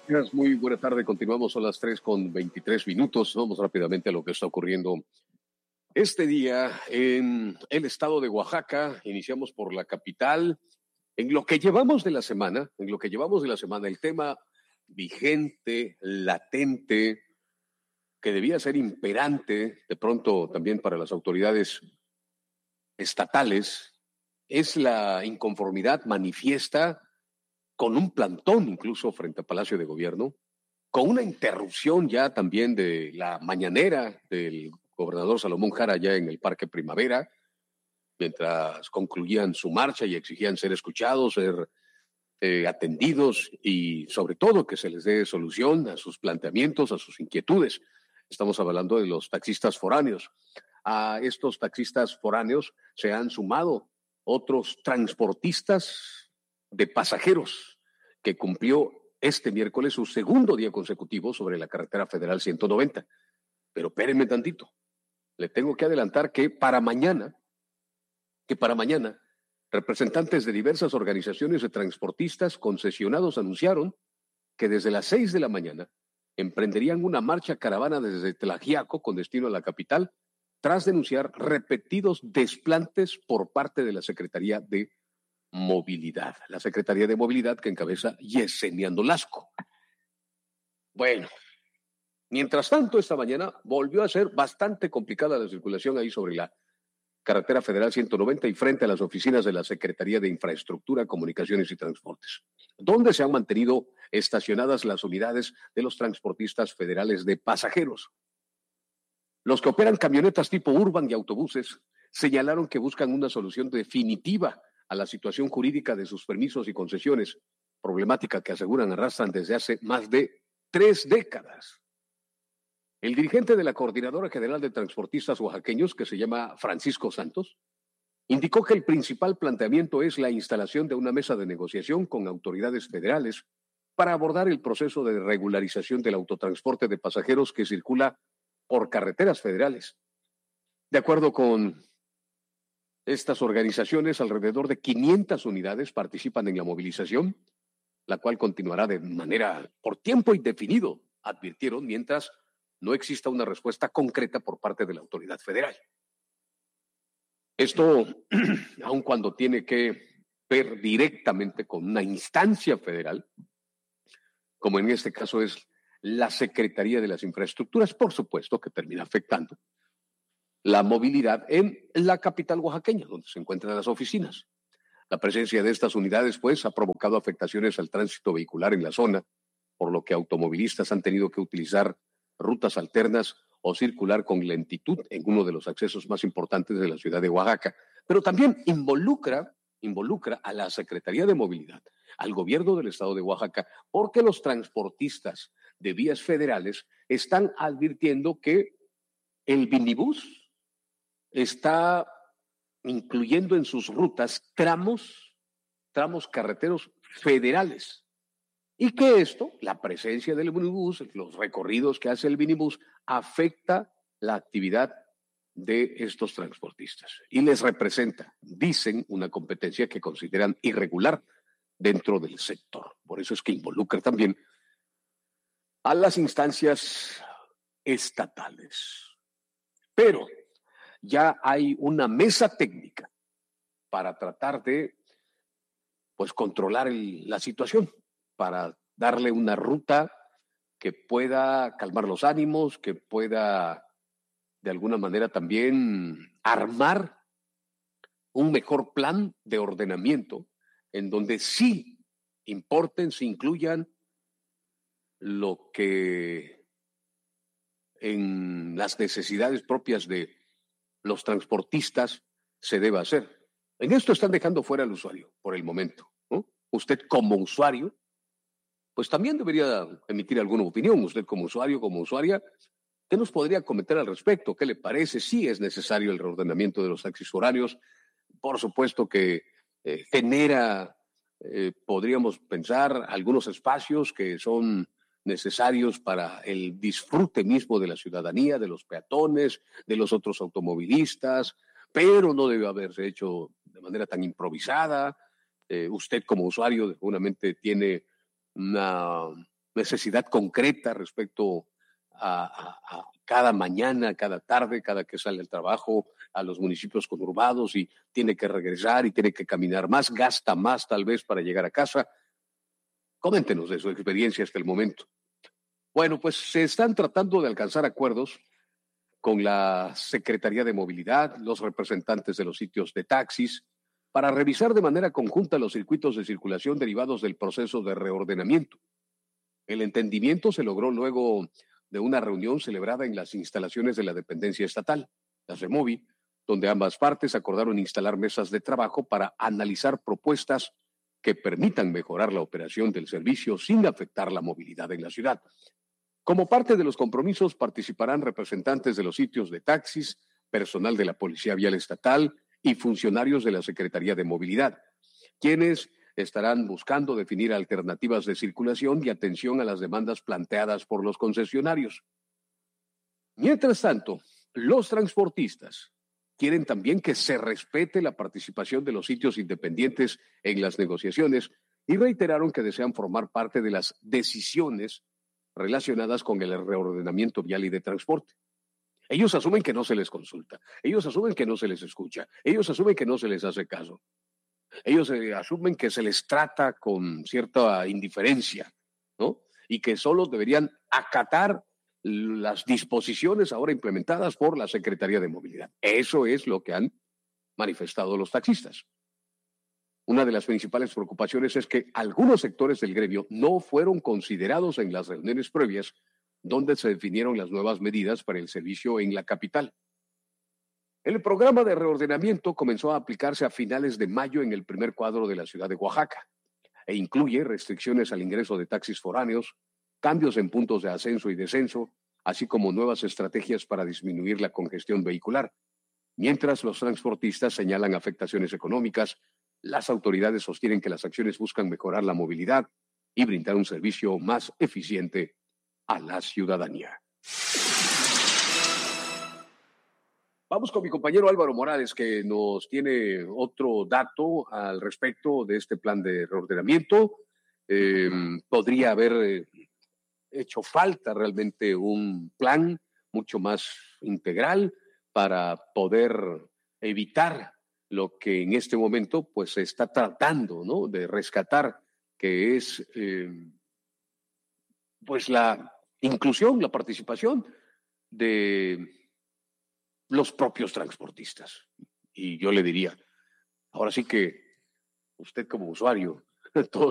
Muy buena tarde, continuamos a las 3:23. Vamos rápidamente a lo que está ocurriendo este día en el estado de Oaxaca. Iniciamos por la capital. En lo que llevamos de la semana, el tema vigente, latente, que debía ser imperante de pronto también para las autoridades estatales, es la inconformidad manifiesta con un plantón incluso frente al Palacio de Gobierno, con una interrupción ya también de la mañanera del gobernador Salomón Jara ya en el Parque Primavera, mientras concluían su marcha y exigían ser escuchados, ser atendidos y sobre todo que se les dé solución a sus planteamientos, a sus inquietudes. Estamos hablando de los taxistas foráneos. A estos taxistas foráneos se han sumado otros transportistas de pasajeros que cumplió este miércoles su segundo día consecutivo sobre la carretera federal 190. Pero espérenme tantito. Le tengo que adelantar que para mañana, representantes de diversas organizaciones de transportistas concesionados anunciaron que desde las 6 de la mañana emprenderían una marcha caravana desde Tlaxiaco con destino a la capital, tras denunciar repetidos desplantes por parte de la Secretaría de Movilidad. La Secretaría de Movilidad que encabeza Yesenia Nolasco. Bueno, mientras tanto, esta mañana volvió a ser bastante complicada la circulación ahí sobre la carretera federal 190 y frente a las oficinas de la Secretaría de Infraestructura, Comunicaciones y Transportes, donde se han mantenido estacionadas las unidades de los transportistas federales de pasajeros. Los que operan camionetas tipo urban y autobuses señalaron que buscan una solución definitiva a la situación jurídica de sus permisos y concesiones, problemática que aseguran arrastran desde hace más de 3 décadas. El dirigente de la Coordinadora General de Transportistas Oaxaqueños, que se llama Francisco Santos, indicó que el principal planteamiento es la instalación de una mesa de negociación con autoridades federales para abordar el proceso de regularización del autotransporte de pasajeros que circula por carreteras federales. De acuerdo con estas organizaciones, alrededor de 500 unidades participan en la movilización, la cual continuará de manera por tiempo indefinido, advirtieron, mientras no exista una respuesta concreta por parte de la autoridad federal. Esto, aun cuando tiene que ver directamente con una instancia federal, como en este caso es la Secretaría de las Infraestructuras, por supuesto que termina afectando la movilidad en la capital oaxaqueña, donde se encuentran las oficinas. La presencia de estas unidades, pues, ha provocado afectaciones al tránsito vehicular en la zona, por lo que automovilistas han tenido que utilizar rutas alternas o circular con lentitud en uno de los accesos más importantes de la ciudad de Oaxaca. Pero también involucra a la Secretaría de Movilidad, al gobierno del estado de Oaxaca, porque los transportistas de vías federales están advirtiendo que el Vinibús está incluyendo en sus rutas tramos carreteros federales. Y que esto, la presencia del minibús, los recorridos que hace el minibús, afecta la actividad de estos transportistas y les representa, dicen, una competencia que consideran irregular dentro del sector. Por eso es que involucra también a las instancias estatales. Pero ya hay una mesa técnica para tratar de, pues, controlar la situación, para darle una ruta que pueda calmar los ánimos, que pueda de alguna manera también armar un mejor plan de ordenamiento en donde sí importen, sí incluyan lo que en las necesidades propias de los transportistas se deba hacer. En esto están dejando fuera al usuario por el momento, ¿no? Usted como usuario, pues también debería emitir alguna opinión. Usted como usuario, como usuaria, ¿qué nos podría comentar al respecto? ¿Qué le parece? Sí es necesario el reordenamiento de los taxis horarios. Por supuesto que genera, podríamos pensar, algunos espacios que son necesarios para el disfrute mismo de la ciudadanía, de los peatones, de los otros automovilistas, pero no debe haberse hecho de manera tan improvisada. Usted como usuario seguramente tiene una necesidad concreta respecto a cada mañana, cada tarde, cada que sale al trabajo, a los municipios conurbados y tiene que regresar y tiene que caminar más, gasta más tal vez para llegar a casa. Coméntenos de su experiencia hasta el momento. Bueno, pues se están tratando de alcanzar acuerdos con la Secretaría de Movilidad, los representantes de los sitios de taxis, para revisar de manera conjunta los circuitos de circulación derivados del proceso de reordenamiento. El entendimiento se logró luego de una reunión celebrada en las instalaciones de la dependencia estatal, la CEMOVI, donde ambas partes acordaron instalar mesas de trabajo para analizar propuestas que permitan mejorar la operación del servicio sin afectar la movilidad en la ciudad. Como parte de los compromisos participarán representantes de los sitios de taxis, personal de la Policía Vial Estatal y funcionarios de la Secretaría de Movilidad, quienes estarán buscando definir alternativas de circulación y atención a las demandas planteadas por los concesionarios. Mientras tanto, los transportistas quieren también que se respete la participación de los sitios independientes en las negociaciones y reiteraron que desean formar parte de las decisiones relacionadas con el reordenamiento vial y de transporte. Ellos asumen que no se les consulta, ellos asumen que no se les escucha, ellos asumen que no se les hace caso. Ellos asumen que se les trata con cierta indiferencia, ¿no? Y que solo deberían acatar las disposiciones ahora implementadas por la Secretaría de Movilidad. Eso es lo que han manifestado los taxistas. Una de las principales preocupaciones es que algunos sectores del gremio no fueron considerados en las reuniones previas donde se definieron las nuevas medidas para el servicio en la capital. El programa de reordenamiento comenzó a aplicarse a finales de mayo en el primer cuadro de la ciudad de Oaxaca e incluye restricciones al ingreso de taxis foráneos, cambios en puntos de ascenso y descenso, así como nuevas estrategias para disminuir la congestión vehicular. Mientras los transportistas señalan afectaciones económicas, las autoridades sostienen que las acciones buscan mejorar la movilidad y brindar un servicio más eficiente a la ciudadanía. Vamos con mi compañero Álvaro Morales, que nos tiene otro dato al respecto de este plan de reordenamiento. Podría haber hecho falta realmente un plan mucho más integral para poder evitar lo que en este momento pues se está tratando, ¿no?, de rescatar, que es pues la inclusión, la participación de los propios transportistas. Y yo le diría, ahora sí que usted como usuario, todos